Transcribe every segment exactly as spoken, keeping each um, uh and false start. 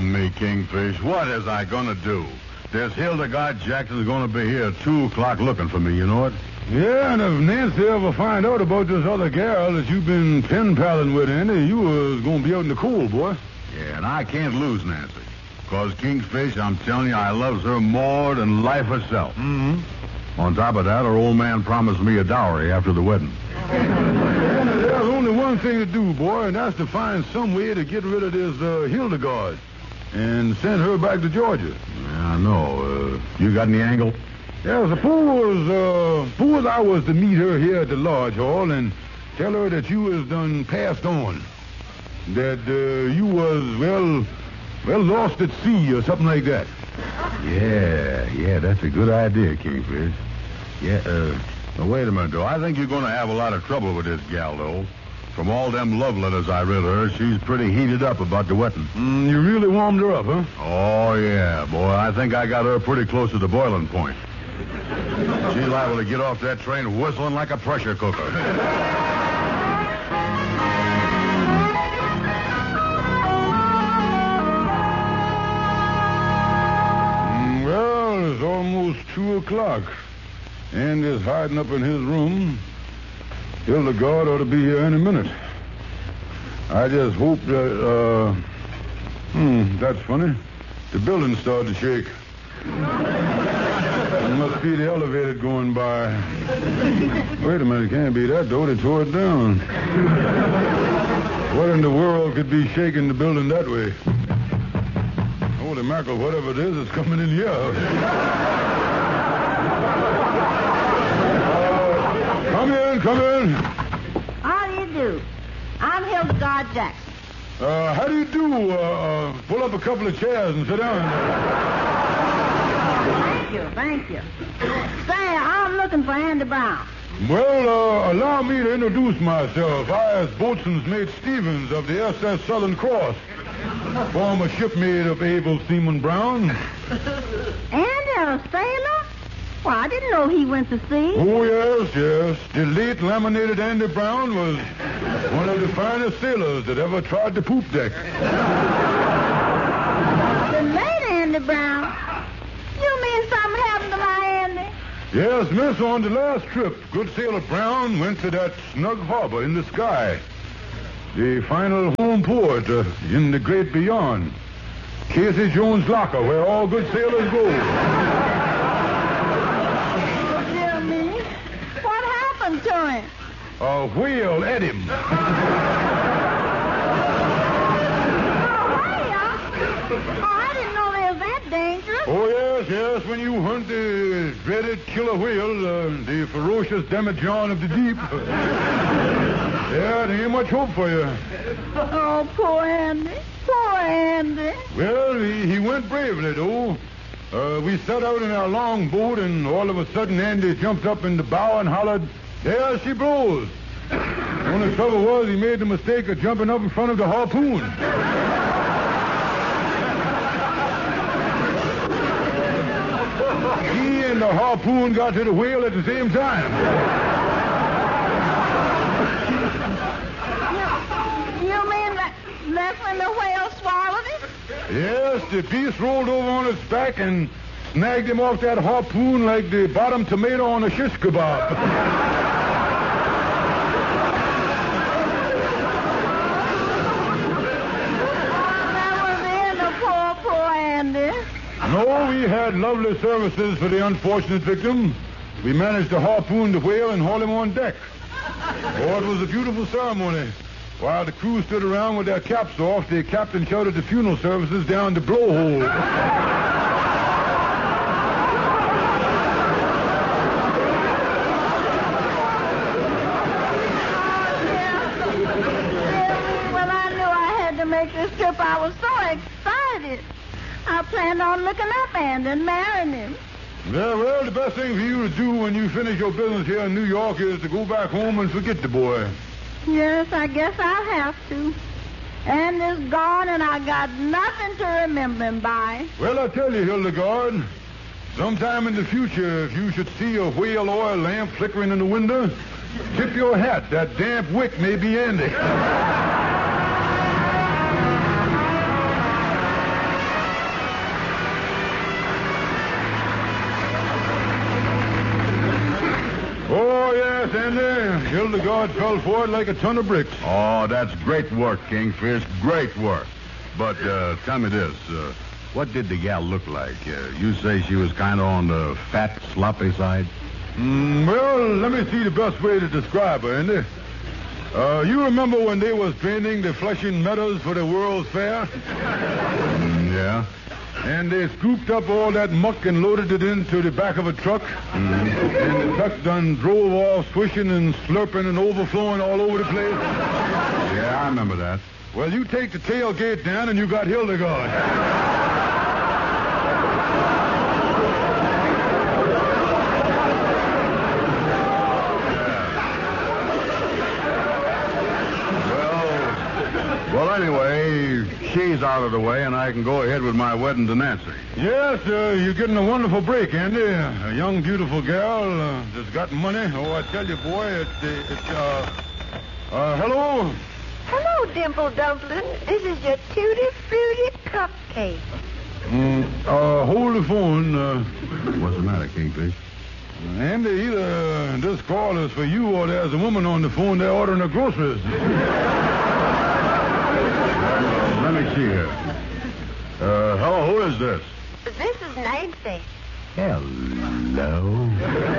me, Kingfish. What is I going to do? There's Hildegard Jackson's going to be here at two o'clock looking for me, you know it? Yeah, and if Nancy ever find out about this other gal that you've been pen-palling with, Andy, you was going to be out in the cold, boy. Yeah, and I can't lose Nancy. Because, Kingfish, I'm telling you, I loves her more than life herself. Mm-hmm. On top of that, her old man promised me a dowry after the wedding. There's only one thing to do, boy, and that's to find some way to get rid of this uh, Hildegard and send her back to Georgia. Yeah, I know. Uh, you got any angle? Yeah, suppose, uh, suppose I was to meet her here at the lodge hall and tell her that you was done passed on. That uh, you was, well, well, lost at sea or something like that. Yeah, yeah, that's a good idea, Kingfish. Yeah, uh, now wait a minute, though. I think you're going to have a lot of trouble with this gal, though. From all them love letters I read her, she's pretty heated up about the wedding. Mm, you really warmed her up, huh? Oh, yeah, boy. I think I got her pretty close to the boiling point. She's liable to get off that train whistling like a pressure cooker. Mm, well, it's almost two o'clock. Andy's hiding up in his room. Hildegard ought to be here any minute. I just hope that, uh... Hmm, that's funny. The building started to shake. It must be the elevator going by. Wait a minute, it can't be that, though. They tore it down. What in the world could be shaking the building that way? Holy mackerel, whatever it is, it's coming in here. Uh, come in, come in. How do you do? I'm Hildegard Jackson. Uh, how do you do? Uh, uh, pull up a couple of chairs and sit down. Thank you, thank you. Say, I'm looking for Andy Brown. Well, uh, allow me to introduce myself. I is Boatswain's Mate Stevens of the S S Southern Cross, former shipmate of Abel Seaman Brown. Andy, a sailor? Well, I didn't know he went to sea. Oh, yes, yes. The late laminated Andy Brown was one of the finest sailors that ever tried the poop deck. The late Andy Brown? You mean something happened to my Andy? Yes, miss, on the last trip, good sailor Brown went to that snug harbor in the sky. The final home port uh, in the great beyond. Casey Jones' locker, where all good sailors go. Dear me. What happened to him? A whale ate him. Oh, whale? Oh, I didn't know they was that dangerous. Oh, yes, yes. When you hunt the dreaded killer whale, uh, the ferocious demijohn of the deep. Yeah, there ain't much hope for you. Oh, poor Andy. Poor Andy. Well, he, he went bravely, though. Uh, we set out in our long boat, and all of a sudden Andy jumped up in the bow and hollered, "There she blows." The only trouble was he made the mistake of jumping up in front of the harpoon. He and the harpoon got to the whale at the same time. You mean that that's when the whale swallowed him? Yes, the beast rolled over on its back and snagged him off that harpoon like the bottom tomato on a shish kebab. That was the end of poor, poor Andy. No, we had lovely services for the unfortunate victim. We managed to harpoon the whale and haul him on deck. Oh, it was a beautiful ceremony. While the crew stood around with their caps off, the captain shouted the funeral services down the blowhole. When I knew I had to make this trip, I was so excited. I planned on looking up Andy and marrying him. Yeah, well, the best thing for you to do when you finish your business here in New York is to go back home and forget the boy. Yes, I guess I'll have to. Andy's gone, and I got nothing to remember him by. Well, I tell you, Hildegard, sometime in the future, if you should see a whale oil lamp flickering in the window, tip your hat. That damp wick may be Andy. Hildegard fell for it like a ton of bricks. Oh, that's great work, Kingfish. Great work. But uh, tell me this. Uh, what did the gal look like? Uh, you say she was kind of on the fat, sloppy side? Mm, well, let me see the best way to describe her, Andy. Uh, you remember when they was draining the Flushing Meadows for the World's Fair? Mm, yeah. And they scooped up all that muck and loaded it into the back of a truck. Mm-hmm. And the truck done drove off, swishing and slurping and overflowing all over the place. Yeah, I remember that. Well, you take the tailgate down and you got Hildegard. Well, anyway, she's out of the way, and I can go ahead with my wedding to Nancy. Yes, uh, you're getting a wonderful break, Andy. A young, beautiful gal uh, that's got money. Oh, I tell you, boy, it's, uh, it's, uh, uh, hello? Hello, Dimple Dumpling. This is your tutti frutti cupcake. Mm, uh, hold the phone. Uh, What's the matter, Kingfish? Andy, either this call is for you or there's a woman on the phone there ordering her groceries. Let me see here. Uh, hello, who is this? This is Nancy. Hello.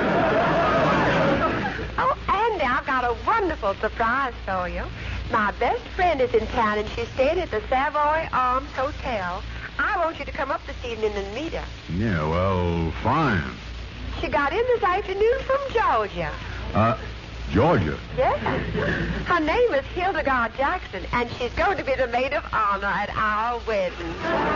Oh, Andy, I've got a wonderful surprise for you. My best friend is in town, and she's staying at the Savoy Arms Hotel. I want you to come up this evening and meet her. Yeah, well, fine. She got in this afternoon from Georgia. Uh, Georgia? Yes. Her name is Hildegard Jackson, and she's going to be the maid of honor at our wedding.